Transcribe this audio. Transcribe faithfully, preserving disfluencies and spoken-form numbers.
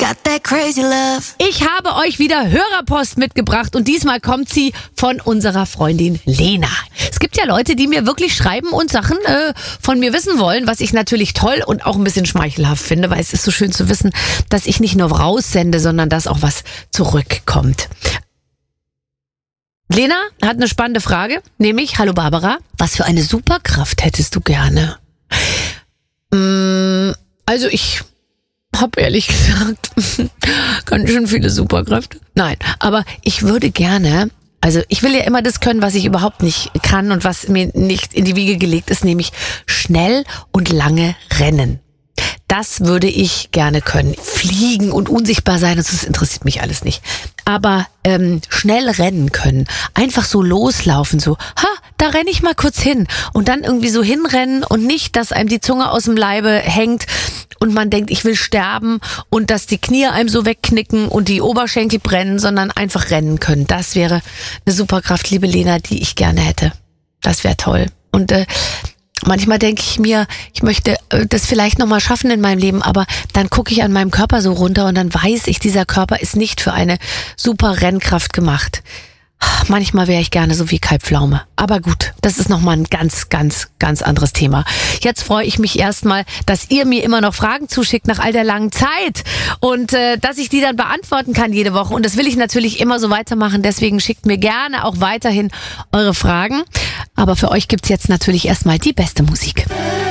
Got that crazy love. Ich habe euch wieder Hörerpost mitgebracht und diesmal kommt sie von unserer Freundin Lena. Es gibt ja Leute, die mir wirklich schreiben und Sachen äh, von mir wissen wollen, was ich natürlich toll und auch ein bisschen schmeichelhaft finde, weil es ist so schön zu wissen, dass ich nicht nur raussende, sondern dass auch was zurückkommt. Lena hat eine spannende Frage, nämlich, hallo Barbara, was für eine Superkraft hättest du gerne? Mm, also ich... hab ehrlich gesagt ganz schön viele Superkräfte. Nein, aber ich würde gerne, also ich will ja immer das können, was ich überhaupt nicht kann und was mir nicht in die Wiege gelegt ist, nämlich schnell und lange rennen. Das würde ich gerne können. Fliegen und unsichtbar sein, das interessiert mich alles nicht. Aber ähm, schnell rennen können. Einfach so loslaufen, so, ha, da renne ich mal kurz hin. Und dann irgendwie so hinrennen und nicht, dass einem die Zunge aus dem Leibe hängt und man denkt, ich will sterben und dass die Knie einem so wegknicken und die Oberschenkel brennen, sondern einfach rennen können. Das wäre eine Superkraft, liebe Lena, die ich gerne hätte. Das wäre toll. Und äh, manchmal denke ich mir, ich möchte das vielleicht nochmal schaffen in meinem Leben, aber dann gucke ich an meinem Körper so runter und dann weiß ich, dieser Körper ist nicht für eine super Rennkraft gemacht. Manchmal wäre ich gerne so wie Kai Pflaume. Aber gut, das ist nochmal ein ganz, ganz, ganz anderes Thema. Jetzt freue ich mich erstmal, dass ihr mir immer noch Fragen zuschickt nach all der langen Zeit und äh, dass ich die dann beantworten kann jede Woche. Und das will ich natürlich immer so weitermachen. Deswegen schickt mir gerne auch weiterhin eure Fragen. Aber für euch gibt's jetzt natürlich erstmal die beste Musik.